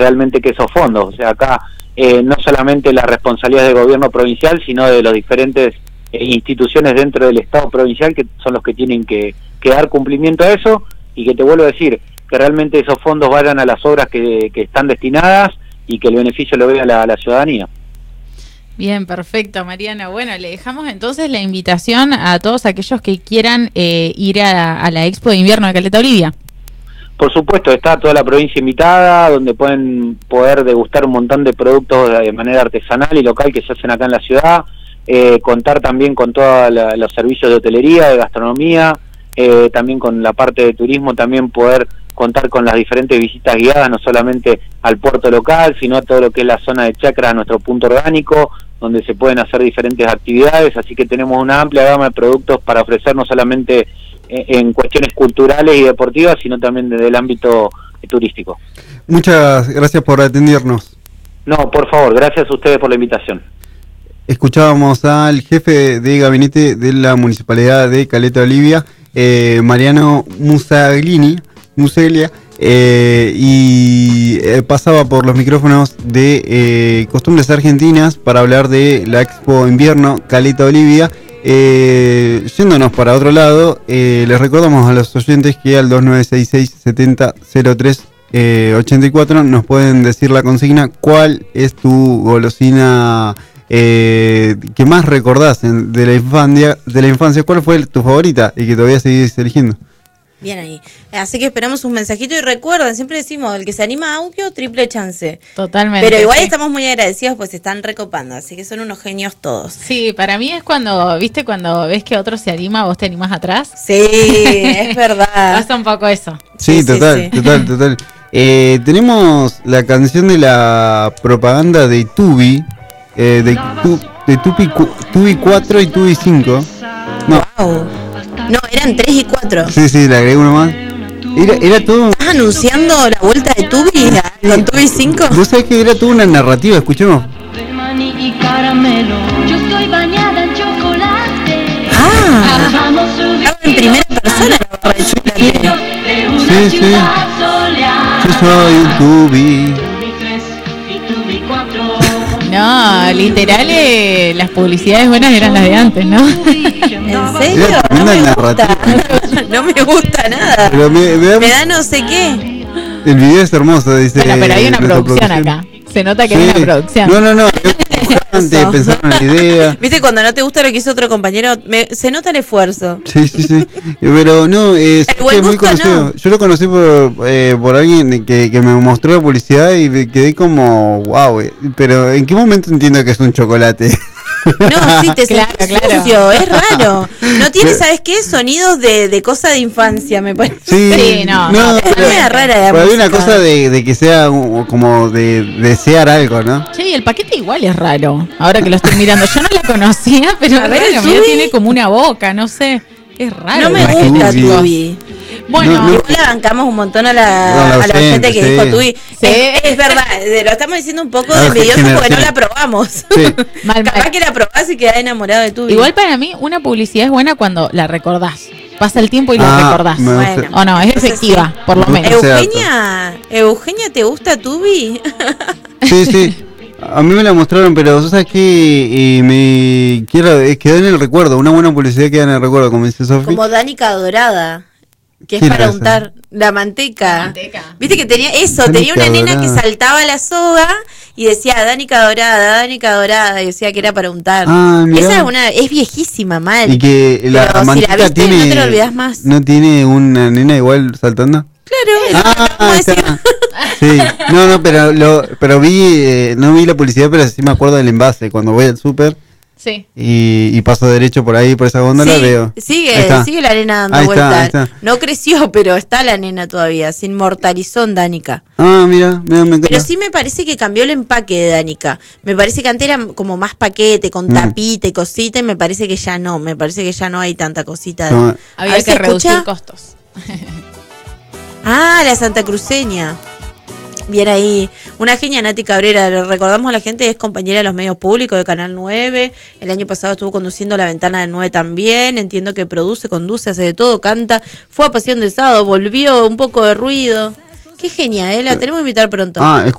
realmente que esos fondos. O sea, acá no solamente la responsabilidad del gobierno provincial, sino de las diferentes instituciones dentro del Estado provincial, que son los que tienen que dar cumplimiento a eso, y que te vuelvo a decir, que realmente esos fondos vayan a las obras que están destinadas y que el beneficio lo vea la ciudadanía. Bien, perfecto, Mariano. Bueno, le dejamos entonces la invitación a todos aquellos que quieran ir a la Expo de Invierno de Caleta Olivia. Por supuesto, está toda la provincia invitada, donde pueden poder degustar un montón de productos de manera artesanal y local que se hacen acá en la ciudad, contar también con todos los servicios de hotelería, de gastronomía, también con la parte de turismo, también poder contar con las diferentes visitas guiadas, no solamente al puerto local, sino a todo lo que es la zona de chacra, nuestro punto orgánico, donde se pueden hacer diferentes actividades, así que tenemos una amplia gama de productos para ofrecer, no solamente en cuestiones culturales y deportivas, sino también desde el ámbito turístico. Muchas gracias por atendernos. No, por favor, gracias a ustedes por la invitación. Escuchábamos al jefe de gabinete de la Municipalidad de Caleta Olivia, Mariano Musaglia, y pasaba por los micrófonos de Costumbres Argentinas para hablar de la Expo Invierno Caleta Olivia. Yéndonos para otro lado, les recordamos a los oyentes que al 2966-7003-84 nos pueden decir la consigna: ¿cuál es tu golosina que más recordás de la infancia? ¿Cuál fue tu favorita y que todavía seguís eligiendo? Bien ahí. Así que esperamos un mensajito y recuerden, siempre decimos, el que se anima a audio, triple chance. Totalmente. Pero igual estamos muy agradecidos, pues se están recopando, así que son unos genios todos. Sí, para mí es cuando ves que otro se anima, vos te animás atrás. Sí, es verdad. Pasa un poco eso. Sí, total. Tenemos la canción de la propaganda de Tubi, de Tubi 4 y Tubi 5. No. Wow. No, eran 3 y 4. Sí, le agregué uno más. Era todo... ¿Estás anunciando la vuelta de Tubi con Tubi 5? Vos sabés que era toda una narrativa, escuchemos. Yo estoy bañada en chocolate. Estaba en primera persona la barra de chocolate. Sí. Yo soy un Tubi. No, literal, las publicidades buenas eran las de antes, ¿no? ¿En serio? No me gusta. No me gusta nada. Pero me da no sé qué. El video es hermoso, dice. Bueno, pero hay una producción acá. Se nota que hay una producción. No. Pensaron la idea. ¿Viste cuando no te gusta lo que hizo otro compañero? Se nota el esfuerzo. Sí. Pero no, es muy conocido. No. Yo lo conocí por alguien que me mostró la publicidad y quedé como, wow. Pero ¿en qué momento entiendo que es un chocolate? No, sí, te claro. Sucio, es raro. No tiene, ¿sabes qué? Sonidos de cosa de infancia, me parece. Sí, no. Es rara. Pero hay una cosa de que sea como de desear algo, ¿no? Sí, el paquete igual es raro. Ahora que lo estoy mirando, yo no la conocía, pero a ver, tiene como una boca, no sé. Es raro. No me gusta Tubi. Bueno, igual la bancamos un montón a la gente que dijo Tubi. Sí. Es verdad, lo estamos diciendo un poco de envidioso porque no la probamos. Sí. Capaz que la probás y quedás enamorado de Tubi. Igual para mí una publicidad es buena cuando la recordás. Pasa el tiempo y la recordás. Bueno, o no, es efectiva, por lo menos. Eugenia, ¿te gusta Tubi? Sí. A mí me la mostraron, pero ¿tú sabes qué? Queda en el recuerdo. Una buena publicidad queda en el recuerdo, como dice Sofi. Como Danica Dorada, que es para untar la manteca. Viste que tenía una nena que saltaba la soga y decía Danica Dorada, y decía que era para untar. Esa es viejísima, mal. Y que la manteca, si la viste, no te lo olvidás más. ¿No tiene una nena igual saltando? Claro, sí, pero vi, no vi la publicidad, pero sí me acuerdo del envase, cuando voy al súper. Sí. Y paso derecho por ahí, por esa góndola, veo. Sigue la nena dando vueltas. No creció, pero está la nena todavía, se inmortalizó en Danica. Mira, me encanta. Pero sí me parece que cambió el empaque de Danica. Me parece que antes era como más paquete, con tapita y cosita, y me parece que ya no hay tanta cosita. Había que reducir costos. La santacruceña. Bien ahí. Una genia, Nati Cabrera. Le recordamos a la gente, es compañera de los medios públicos de Canal 9. El año pasado estuvo conduciendo La Ventana del 9 también. Entiendo que conduce, hace de todo, canta. Fue a Pasión del Sábado, volvió, un poco de ruido. Qué genia, la tenemos que invitar pronto.